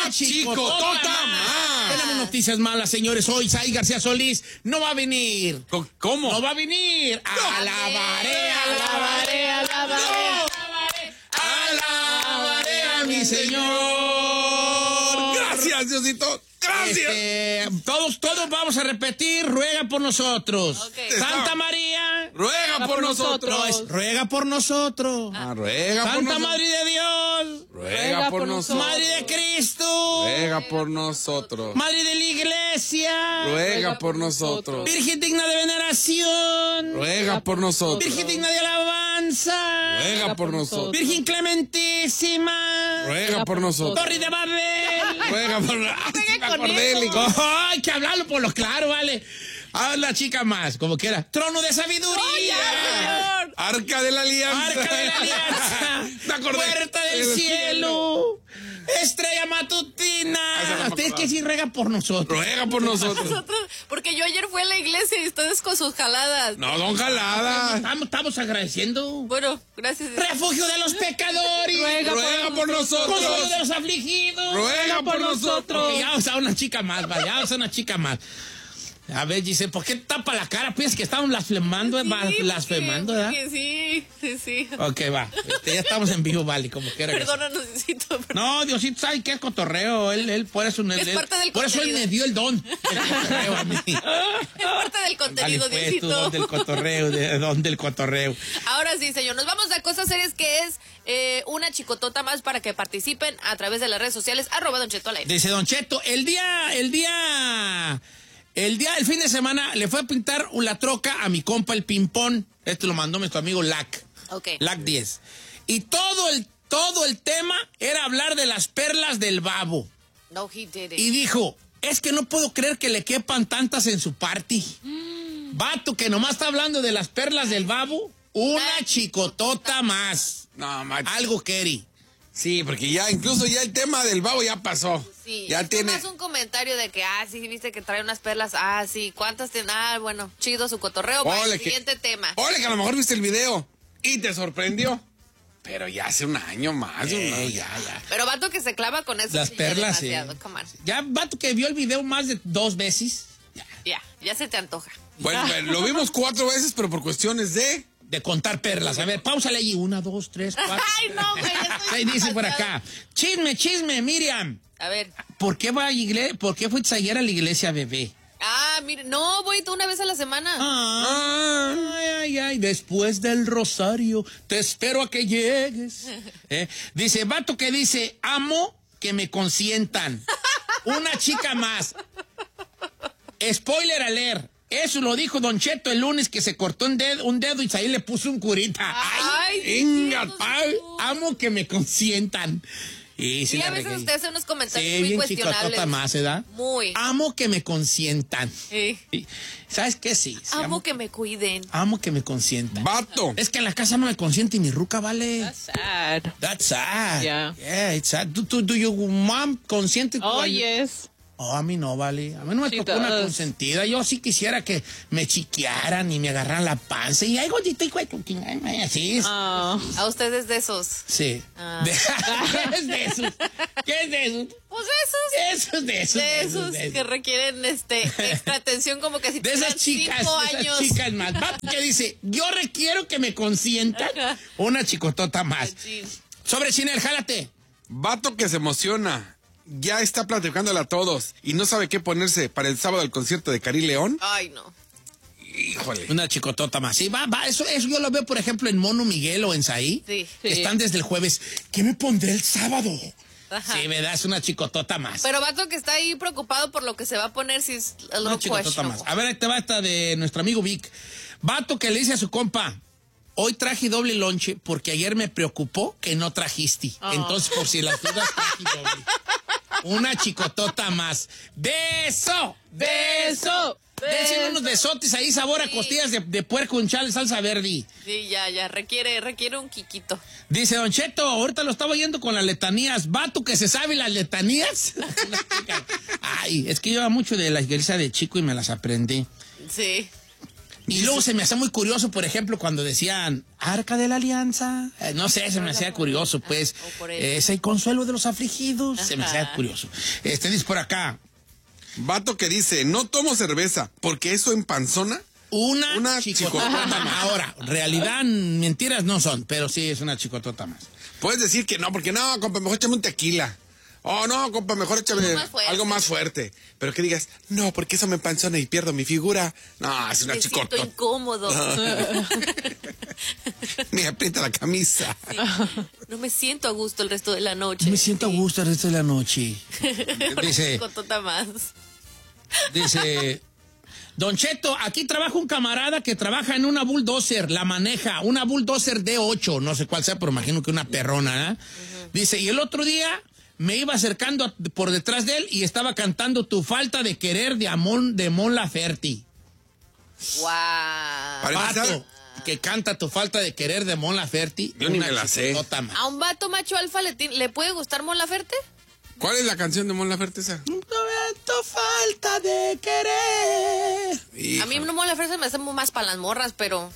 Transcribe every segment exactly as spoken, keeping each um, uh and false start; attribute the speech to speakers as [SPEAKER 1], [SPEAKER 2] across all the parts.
[SPEAKER 1] chicotota más.
[SPEAKER 2] Tenemos noticias malas, señores. Hoy Sai García Solís no va a venir.
[SPEAKER 1] ¿Cómo?
[SPEAKER 2] No va a venir.
[SPEAKER 1] No.
[SPEAKER 2] Alabaré, alabaré, alabaré.
[SPEAKER 1] No.
[SPEAKER 2] Alabaré a mi Señor.
[SPEAKER 1] Gracias, Diosito. Gracias.
[SPEAKER 2] Este, todos, todos vamos a repetir. Ruega por nosotros.
[SPEAKER 3] Okay.
[SPEAKER 2] Santa María,
[SPEAKER 1] ruega por, por nosotros.
[SPEAKER 2] No, es, ruega por nosotros.
[SPEAKER 1] Ah, ruega
[SPEAKER 2] Santa
[SPEAKER 1] por nosotros.
[SPEAKER 2] Madre de Dios,
[SPEAKER 1] ruega por nosotros.
[SPEAKER 2] Madre de Cristo,
[SPEAKER 1] ruega por nosotros.
[SPEAKER 2] Madre de la Iglesia,
[SPEAKER 1] ruega por nosotros.
[SPEAKER 2] Virgen digna de veneración,
[SPEAKER 1] ruega por nosotros.
[SPEAKER 2] Virgen digna de alabanza,
[SPEAKER 1] ruega por nosotros.
[SPEAKER 2] Virgen clementísima,
[SPEAKER 1] ruega por nosotros.
[SPEAKER 2] Torre de Babel,
[SPEAKER 1] ruega por nosotros.
[SPEAKER 2] Hay que hablarlo por lo claro, vale. Habla, chica, más, como quiera. Trono de sabiduría.
[SPEAKER 3] ¡Ay,
[SPEAKER 1] Arca de la alianza.
[SPEAKER 2] Arca de la alianza.
[SPEAKER 1] Me acordé.
[SPEAKER 2] Puerta del
[SPEAKER 1] El
[SPEAKER 2] cielo. Estrella matutina.
[SPEAKER 1] no
[SPEAKER 2] Ustedes que sí ruega por nosotros.
[SPEAKER 1] Ruega por nosotros.
[SPEAKER 3] Nosotros, porque yo ayer fui a la iglesia y ustedes con sus jaladas.
[SPEAKER 1] No, don jalada.
[SPEAKER 2] Estamos, estamos agradeciendo.
[SPEAKER 3] Bueno, gracias.
[SPEAKER 2] Refugio de los pecadores.
[SPEAKER 3] Ruega,
[SPEAKER 1] ruega por nosotros.
[SPEAKER 2] Consuelo de los afligidos.
[SPEAKER 1] Ruega por nosotros.
[SPEAKER 2] Ok, ya vamos a una chica más, vaya, ya vamos a una chica más. A ver, dice, ¿por qué tapa la cara? Pues que estamos blasfemando,
[SPEAKER 3] Sí,
[SPEAKER 2] blasfemando, ¿verdad?
[SPEAKER 3] Sí, sí, sí.
[SPEAKER 2] Ok, va. Este, ya estamos en vivo, vale, como quiera.
[SPEAKER 3] Perdónanos, Diosito.
[SPEAKER 2] No, Diosito sabe que es cotorreo. Él, él, por eso,
[SPEAKER 3] Es
[SPEAKER 2] él,
[SPEAKER 3] parte del
[SPEAKER 2] por eso él
[SPEAKER 3] contenido.
[SPEAKER 2] me dio el don del cotorreo a mí.
[SPEAKER 3] Es parte del contenido,
[SPEAKER 2] Vale, pues,
[SPEAKER 3] Diosito.
[SPEAKER 2] tú, don del cotorreo, de, don del cotorreo.
[SPEAKER 3] Ahora sí, señor, nos vamos a cosas serias, que es eh, una chicotota más para que participen a través de las redes sociales, arroba Don Cheto al aire.
[SPEAKER 2] Dice Don Cheto, el día, el día, el día, el fin de semana le fue a pintar la troca a mi compa el Pimpón. Esto lo mandó nuestro amigo Lac.
[SPEAKER 3] Ok.
[SPEAKER 2] Lac diez. Y todo el, todo el tema era hablar de las perlas del babo.
[SPEAKER 3] No, he did it.
[SPEAKER 2] Y dijo, es que no puedo creer que le quepan tantas en su party.
[SPEAKER 3] Mm.
[SPEAKER 2] Vato que nomás está hablando de las perlas del babo, una chicotota más.
[SPEAKER 1] No, macho.
[SPEAKER 2] Algo, Kerry.
[SPEAKER 1] Sí, porque ya, incluso ya el tema del babo ya pasó.
[SPEAKER 3] Sí,
[SPEAKER 1] ya
[SPEAKER 3] es
[SPEAKER 1] tiene.
[SPEAKER 3] más un comentario de que, ah, sí, viste que trae unas perlas, ah, sí, ¿cuántas tiene? Ah, bueno, chido su cotorreo, para el
[SPEAKER 1] Ole, que-
[SPEAKER 3] siguiente tema.
[SPEAKER 1] Ole, que a lo mejor viste el video y te sorprendió. Pero ya hace un año más.
[SPEAKER 2] Eh,
[SPEAKER 1] un año.
[SPEAKER 2] ya, ya.
[SPEAKER 3] Pero vato que se clava con eso.
[SPEAKER 2] Las
[SPEAKER 3] sí, ya
[SPEAKER 2] perlas, sí.
[SPEAKER 3] demasiado, come on.
[SPEAKER 2] Ya, vato que vio el video más de dos veces. Ya.
[SPEAKER 3] Ya, ya se te antoja.
[SPEAKER 1] Bueno, bueno, lo vimos cuatro veces, pero por cuestiones de.
[SPEAKER 2] De contar perlas. A ver, páusale allí. Una, dos, tres, cuatro.
[SPEAKER 3] Ay, no, güey. estoy
[SPEAKER 2] Ahí dice por
[SPEAKER 3] demasiado.
[SPEAKER 2] acá. Chisme, chisme, Miriam.
[SPEAKER 3] A ver.
[SPEAKER 2] ¿Por qué va a iglesia? ¿Por qué fuiste ayer a la iglesia, bebé?
[SPEAKER 3] Ah, mire, no, voy una vez a la semana.
[SPEAKER 2] Ah, ay, ay, ay, después del rosario, te espero a que llegues. ¿Eh? Dice, vato que dice, amo que me consientan. Una chica más. Spoiler alert. Eso lo dijo Don Cheto el lunes que se cortó un dedo, un dedo y ahí le puso un curita.
[SPEAKER 3] Ay,
[SPEAKER 2] venga,
[SPEAKER 3] Dios
[SPEAKER 2] ay,
[SPEAKER 3] mío.
[SPEAKER 2] amo que me consientan. Y, sí
[SPEAKER 3] Y
[SPEAKER 2] la
[SPEAKER 3] a veces
[SPEAKER 2] regué.
[SPEAKER 3] usted hace unos comentarios
[SPEAKER 2] Sí,
[SPEAKER 3] muy
[SPEAKER 2] bien
[SPEAKER 3] cuestionables.
[SPEAKER 2] chicotota más, ¿verdad?
[SPEAKER 3] Muy.
[SPEAKER 2] Amo que me consientan.
[SPEAKER 3] Sí.
[SPEAKER 2] Sí. ¿Sabes qué? Sí. sí,
[SPEAKER 3] Amo que me cuiden.
[SPEAKER 2] amo que me consientan.
[SPEAKER 1] Vato.
[SPEAKER 2] Es que en la casa no me consiente mi ruca, ¿vale?
[SPEAKER 4] That's sad.
[SPEAKER 2] That's sad.
[SPEAKER 4] Yeah.
[SPEAKER 2] Yeah, it's sad. ¿Tú, tú, do your mom consiente? tu
[SPEAKER 4] Oh,
[SPEAKER 2] ay-
[SPEAKER 4] yes.
[SPEAKER 2] Oh, a mí no, vale. A mí no me
[SPEAKER 4] She
[SPEAKER 2] tocó una
[SPEAKER 4] does.
[SPEAKER 2] consentida. Yo sí quisiera que me chiquearan y me agarraran la panza. Y ay, gordita, y güey, así es.
[SPEAKER 4] Oh.
[SPEAKER 3] A ustedes de esos.
[SPEAKER 2] Sí.
[SPEAKER 3] Ah.
[SPEAKER 2] De- ¿Qué es de eso? ¿Qué es de eso?
[SPEAKER 3] Pues esos.
[SPEAKER 2] Eso es de eso.
[SPEAKER 3] De esos
[SPEAKER 2] de
[SPEAKER 3] que requieren este extra atención, como que si
[SPEAKER 2] De esas
[SPEAKER 3] tuvieran
[SPEAKER 2] chicas,
[SPEAKER 3] cinco
[SPEAKER 2] de esas
[SPEAKER 3] años.
[SPEAKER 2] chicas más. Va, que dice, yo requiero que me consientan.
[SPEAKER 3] Ajá.
[SPEAKER 2] Una chicotota más.
[SPEAKER 3] Sí.
[SPEAKER 2] Sobre Chinel, jálate.
[SPEAKER 1] Vato que se emociona. Ya está platicándole a todos y no sabe qué ponerse para el sábado al concierto de Cari León.
[SPEAKER 3] Ay, no.
[SPEAKER 1] Híjole.
[SPEAKER 2] Una chicotota más. Sí, va, va. Eso, eso yo lo veo, por ejemplo, en Mono Miguel o en Saí.
[SPEAKER 3] Sí.
[SPEAKER 2] Que
[SPEAKER 4] Sí.
[SPEAKER 2] están desde el jueves. ¿Qué me pondré el sábado?
[SPEAKER 3] Ajá.
[SPEAKER 2] Sí, ¿verdad? Es una chicotota más.
[SPEAKER 3] Pero vato que está ahí preocupado por lo que se va a poner si es a
[SPEAKER 2] Una
[SPEAKER 3] little
[SPEAKER 2] chicotota más.
[SPEAKER 3] questionable.
[SPEAKER 2] A ver, ahí te va esta de nuestro amigo Vic. Vato que le dice a su compa, hoy traje doble lonche porque ayer me preocupó que no trajiste.
[SPEAKER 3] Ah.
[SPEAKER 2] Entonces, por si las dudas, traje doble. Una chicotota más. ¡Beso! ¡Beso! Dense unos besotes ahí, sabor a
[SPEAKER 3] Sí.
[SPEAKER 2] costillas de, de puerco con chale, salsa verde.
[SPEAKER 3] Sí, ya, ya, requiere, requiere un quiquito.
[SPEAKER 2] Dice Don Cheto, ahorita lo estaba oyendo con las letanías. Vato que se sabe las letanías. Ay, es que yo iba mucho de la iglesia de chico y me las aprendí.
[SPEAKER 3] Sí.
[SPEAKER 2] Y luego se me hacía muy curioso, por ejemplo, cuando decían Arca de la Alianza. Eh, no sé, se me hacía curioso, pues. Eh, ese consuelo de los afligidos. Ajá. Se me hacía curioso. Este dice por acá.
[SPEAKER 1] Vato que dice, no tomo cerveza, porque eso empanzona.
[SPEAKER 2] Una,
[SPEAKER 1] una
[SPEAKER 2] chicotota, chicotota más. Ahora, realidad, mentiras no son, pero sí es una chicotota más.
[SPEAKER 1] Puedes decir que no, porque no, compa, mejor échame un tequila. Oh, no, compa, mejor échame más algo más fuerte. Pero que digas, no, porque eso me empanzona y pierdo mi figura. No, es una
[SPEAKER 3] me
[SPEAKER 1] chicotota.
[SPEAKER 3] Me siento incómodo.
[SPEAKER 1] Me aprieta la camisa.
[SPEAKER 3] Sí. No me siento a gusto el resto de la noche.
[SPEAKER 2] No me siento sí. a gusto el resto de la noche.
[SPEAKER 3] Dice, chicotota más.
[SPEAKER 2] Dice... Don Cheto, aquí trabaja un camarada que trabaja en una bulldozer, la maneja, una bulldozer D ocho, no sé cuál sea, pero imagino que una perrona, ¿eh? Uh-huh. Dice, y el otro día me iba acercando a, por detrás de él y estaba cantando Tu falta de querer de Amon, de Mon Laferte.
[SPEAKER 3] ¡Wow!
[SPEAKER 2] Vato que canta Tu falta de querer de Mon Laferte.
[SPEAKER 1] Yo ni me la sé.
[SPEAKER 3] ¿A un vato macho alfa le, le puede gustar Mon Laferte?
[SPEAKER 1] ¿Cuál es la canción de Mon Laferte esa?
[SPEAKER 2] Tu falta de querer.
[SPEAKER 3] Hijo. A mí no Mon Laferte me hace más para las morras, pero...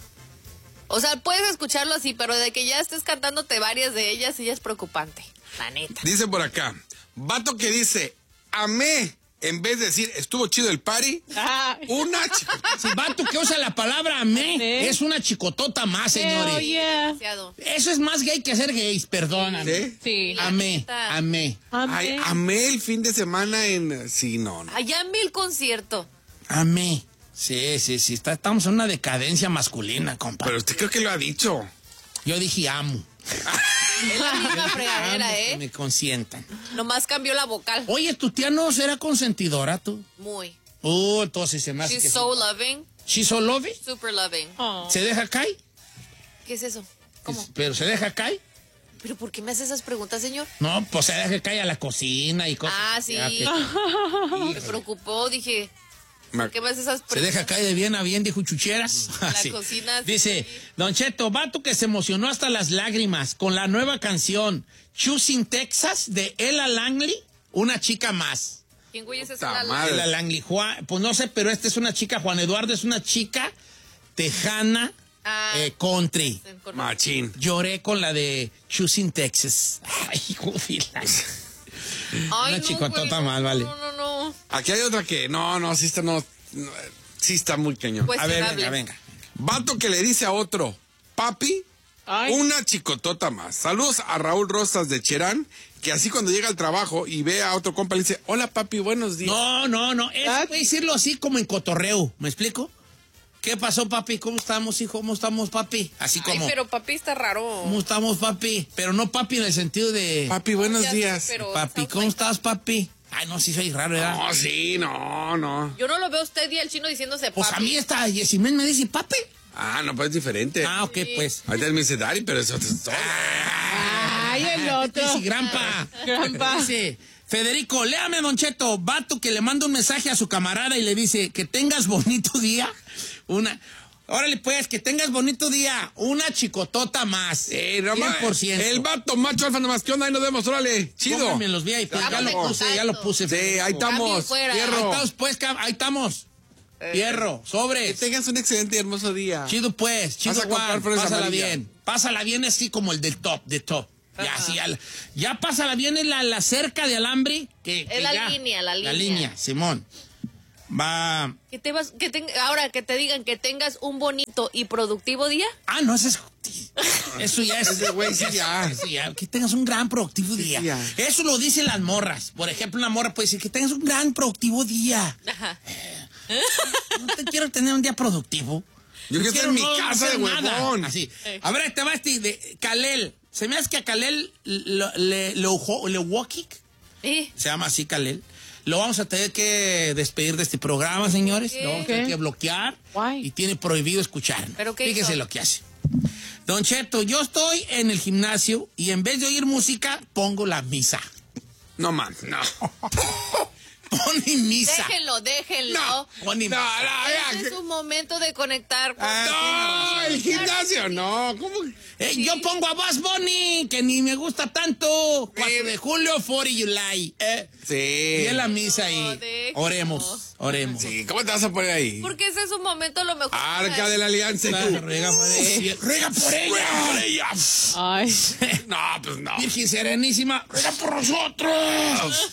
[SPEAKER 3] O sea, puedes escucharlo así, pero de que ya estés cantándote varias de ellas, sí ya es preocupante. La neta.
[SPEAKER 1] Dice por acá, vato que dice, amé, en vez de decir, estuvo chido el party, ah. una chicotota.
[SPEAKER 2] Si vato que usa la palabra amé, ¿sí? Es una chicotota más, señores. Oh, yeah. Eso es más gay que ser gays, perdóname.
[SPEAKER 1] ¿Sí?
[SPEAKER 2] Sí. Amé, amé.
[SPEAKER 1] Ay, amé el fin de semana en... Sí, no, no.
[SPEAKER 3] Allá amé el concierto.
[SPEAKER 2] Amé. Sí, sí, sí. Está, estamos en una decadencia masculina, compa.
[SPEAKER 1] Pero usted creo que lo ha dicho.
[SPEAKER 2] Yo dije amo.
[SPEAKER 3] Es la misma fregadera, ¿eh?
[SPEAKER 2] Que me consientan.
[SPEAKER 3] Nomás cambió la vocal.
[SPEAKER 2] Oye, ¿tu tía no será consentidora, tú?
[SPEAKER 3] Muy.
[SPEAKER 2] Oh, entonces se me hace
[SPEAKER 3] She's
[SPEAKER 2] que
[SPEAKER 3] so
[SPEAKER 2] sí.
[SPEAKER 3] loving.
[SPEAKER 2] She's so loving?
[SPEAKER 3] Super loving.
[SPEAKER 2] Oh. ¿Se deja caer?
[SPEAKER 3] ¿Qué es eso? ¿Cómo?
[SPEAKER 2] ¿Pero se deja caer?
[SPEAKER 3] ¿Pero por qué me hace esas preguntas, señor?
[SPEAKER 2] No, pues se deja caer a la cocina y cosas.
[SPEAKER 3] Ah, sí. Que... me preocupó, dije... ¿Por qué me hace esas preguntas?
[SPEAKER 2] Se deja caer de bien a bien, dijo Chucheras.
[SPEAKER 3] La sí. cocina.
[SPEAKER 2] Dice,
[SPEAKER 3] sí.
[SPEAKER 2] Don Cheto, vato que se emocionó hasta las lágrimas con la nueva canción Choosing Texas de Ella Langley, una chica más.
[SPEAKER 3] ¿Quién güey es esa? La
[SPEAKER 2] Ella Langley. Juan, pues no sé, pero esta es una chica, Juan Eduardo es una chica tejana ah, eh, country.
[SPEAKER 1] Machín.
[SPEAKER 2] Lloré con la de Choosing Texas. Ay, hijo de la...
[SPEAKER 3] Ay,
[SPEAKER 2] una
[SPEAKER 3] no,
[SPEAKER 2] chicotota
[SPEAKER 3] no,
[SPEAKER 2] más, vale.
[SPEAKER 3] No, no, no.
[SPEAKER 1] Aquí hay otra que, no, no, sí está, no, no sí está muy cañón.
[SPEAKER 3] Pues
[SPEAKER 2] a ver, venga, venga.
[SPEAKER 1] Vato que le dice a otro, papi, ay, una chicotota más. Saludos a Raúl Rosas de Cherán, que así cuando llega al trabajo y ve a otro compa le dice, hola papi, buenos días.
[SPEAKER 2] No, no, no, es puede decirlo así como en cotorreo, ¿me explico? ¿Qué pasó, papi? ¿Cómo estamos, hijo? ¿Cómo estamos, papi? Así como...
[SPEAKER 3] Ay, pero papi está raro.
[SPEAKER 2] ¿Cómo estamos, papi? Pero no papi en el sentido de...
[SPEAKER 1] Papi, buenos días.
[SPEAKER 3] Sé,
[SPEAKER 2] papi, ¿cómo estás, papi? Ay, no, sí soy raro, ¿verdad?
[SPEAKER 1] No, sí, no, no.
[SPEAKER 3] Yo no lo veo a usted y al chino diciéndose papi.
[SPEAKER 2] Pues a mí está, Yesimén me dice papi.
[SPEAKER 1] Ah, no, pues es diferente.
[SPEAKER 2] Ah, ok, sí. Pues.
[SPEAKER 1] Ahorita me dice Dari, pero eso es todo.
[SPEAKER 2] Ay, el otro. Sí, grampa. Grampa. Dice, Federico, léame, Don Cheto, vato que le manda un mensaje a su camarada y le dice, que tengas bonito día. Una... Órale, pues, que tengas bonito día. Una chicotota más.
[SPEAKER 1] Eh, no,
[SPEAKER 2] cien por ciento.
[SPEAKER 1] El vato macho alfa nomás. ¿Qué onda? Ahí nos vemos, órale. Chido.
[SPEAKER 2] Pónganme en los V I P. Ya lo puse, ya lo puse.
[SPEAKER 1] Sí, ahí estamos.
[SPEAKER 2] Fierro. Ahí estamos, pues, ahí estamos. Eh, Fierro, sobres.
[SPEAKER 1] Que tengas un excelente y hermoso día.
[SPEAKER 2] Chido, pues. Chido, Juan. Pásala bien. Pásala bien así como el del top, de top. Ya, así, al, ya pásala bien en la, la cerca de alambre. Que, que
[SPEAKER 3] es la
[SPEAKER 2] ya,
[SPEAKER 3] línea, la línea.
[SPEAKER 2] La línea, Simón. Va.
[SPEAKER 3] Que te vas, que te, ahora que te digan que tengas un bonito y productivo día.
[SPEAKER 2] Ah, no, eso es. Eso ya es.
[SPEAKER 1] Ese güey, sí, ya.
[SPEAKER 2] Eso ya. Que tengas un gran productivo día. Sí, eso lo dicen las morras. Por ejemplo, una morra puede decir que tengas un gran productivo día. Ajá. Eh, no te quiero tener un día productivo.
[SPEAKER 1] Yo quiero estar en mi no, casa de huevón.
[SPEAKER 2] Así. Eh. A ver, te vas de Kalel. Se me hace que a Kalel le le walkie. ¿Eh? Se llama así Kalel. Lo vamos a tener que despedir de este programa, señores. ¿Qué? Lo vamos a tener que bloquear. Why? Y tiene prohibido escucharnos.
[SPEAKER 3] ¿Pero qué
[SPEAKER 2] Fíjese
[SPEAKER 3] hizo?
[SPEAKER 2] lo que hace. Don Cheto, yo estoy en el gimnasio y en vez de oír música, pongo la misa.
[SPEAKER 1] No, man, no.
[SPEAKER 2] Pone misa.
[SPEAKER 3] Déjenlo, déjenlo.
[SPEAKER 2] No, pone
[SPEAKER 3] no,
[SPEAKER 2] misa.
[SPEAKER 3] No, este es un momento de conectar con...
[SPEAKER 1] Ah, no, el gimnasio, no. ¿Cómo?
[SPEAKER 2] Eh, sí. Yo pongo a Buzz Bunny, que ni me gusta tanto. cuatro de julio, cuatro de July. Eh.
[SPEAKER 1] Sí.
[SPEAKER 2] Y en la misa
[SPEAKER 3] no,
[SPEAKER 2] y oremos. Oremos.
[SPEAKER 1] Sí, ¿cómo te vas a poner ahí?
[SPEAKER 3] Porque ese es un momento a lo mejor.
[SPEAKER 1] Arca de la Alianza.
[SPEAKER 2] Claro, ruega por ella. Ruega por ella.
[SPEAKER 1] Ruega por ella.
[SPEAKER 3] Ay.
[SPEAKER 1] No, pues no.
[SPEAKER 2] Virgen Serenísima, ruega por nosotros.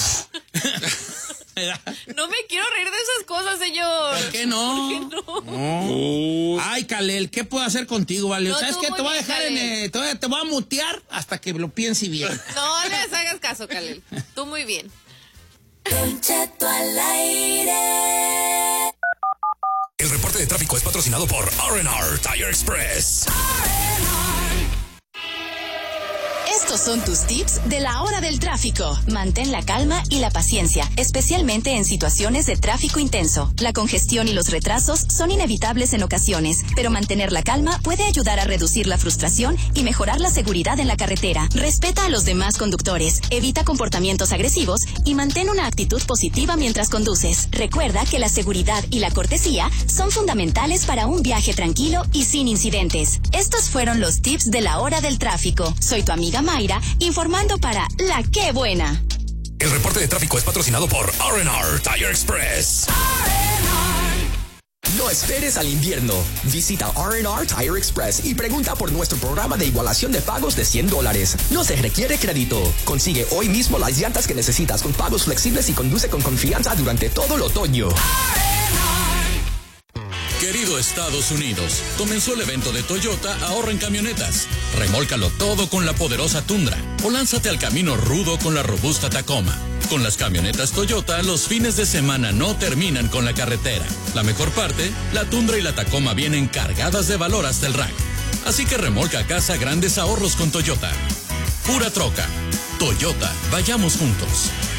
[SPEAKER 3] No me quiero reír de esas cosas, señor.
[SPEAKER 2] ¿Por qué no?
[SPEAKER 3] ¿Por qué no?
[SPEAKER 2] No. Ay, Kalel, ¿qué puedo hacer contigo, vale?
[SPEAKER 3] No,
[SPEAKER 2] ¿Sabes
[SPEAKER 3] tú
[SPEAKER 2] qué?
[SPEAKER 3] muy
[SPEAKER 2] Te voy a
[SPEAKER 3] bien,
[SPEAKER 2] dejar en...
[SPEAKER 3] Kalel.
[SPEAKER 2] Eh, te, voy a, te voy a mutear hasta que lo piense bien.
[SPEAKER 3] No les hagas caso, Kalel. Tú muy bien.
[SPEAKER 4] Don Cheto al aire.
[SPEAKER 5] El reporte de tráfico es patrocinado por R and R Tire Express.
[SPEAKER 4] Estos son tus tips de la hora del tráfico. Mantén la calma y la paciencia, especialmente en situaciones de tráfico intenso. La congestión y los retrasos son inevitables en ocasiones, pero mantener la calma puede ayudar a reducir la frustración y mejorar la seguridad en la carretera. Respeta a los demás conductores, evita comportamientos agresivos y mantén una actitud positiva mientras conduces. Recuerda que la seguridad y la cortesía son fundamentales para un viaje tranquilo y sin incidentes. Estos fueron los tips de la hora del tráfico. Soy tu amiga Mayra, informando para La Qué Buena.
[SPEAKER 5] El reporte de tráfico es patrocinado por R and R Tire Express.
[SPEAKER 6] No esperes al invierno. Visita R and R Tire Express y pregunta por nuestro programa de igualación de pagos de cien dólares. No se requiere crédito. Consigue hoy mismo las llantas que necesitas con pagos flexibles y conduce con confianza durante todo el otoño.
[SPEAKER 7] Querido Estados Unidos, comenzó el evento de Toyota Ahorra en Camionetas. Remólcalo todo con la poderosa Tundra o lánzate al camino rudo con la robusta Tacoma. Con las camionetas Toyota, los fines de semana no terminan con la carretera. La mejor parte, la Tundra y la Tacoma vienen cargadas de valor hasta el rack. Así que remolca a casa grandes ahorros con Toyota. Pura troca. Toyota, vayamos juntos.